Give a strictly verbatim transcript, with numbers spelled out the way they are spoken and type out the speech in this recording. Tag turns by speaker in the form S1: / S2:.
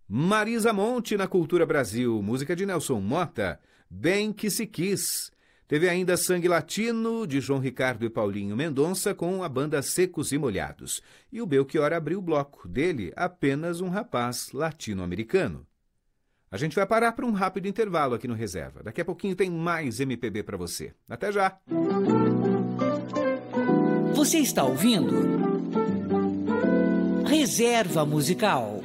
S1: Marisa Monte na Cultura Brasil, música de Nelson Motta, Bem Que Se Quis. Teve ainda Sangue Latino, de João Ricardo e Paulinho Mendonça, com a banda Secos e Molhados. E o Belchior abriu o bloco, dele Apenas um Rapaz Latino-Americano. A gente vai parar para um rápido intervalo aqui no Reserva. Daqui a pouquinho tem mais M P B para você. Até já!
S2: Você está ouvindo Reserva Musical.